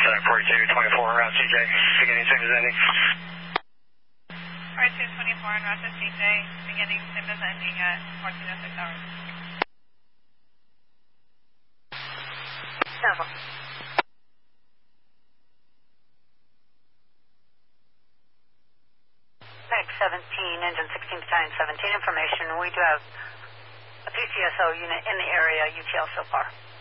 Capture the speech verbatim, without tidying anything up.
uh, forty-two twenty-four, route C J, beginning same as ending. forty-two twenty-four on route to C J, beginning same as ending at fourteen oh six hours. Seven. Meg seventeen, engine sixteen, battalion seventeen, information. We do have a P C S O unit in the area, U T L so far.